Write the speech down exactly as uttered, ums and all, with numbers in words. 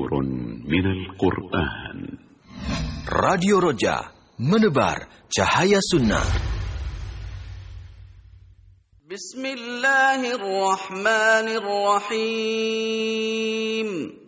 نور من القرآن. Radio Roja, menebar cahaya sunnah. Bismillahirrahmanirrahim.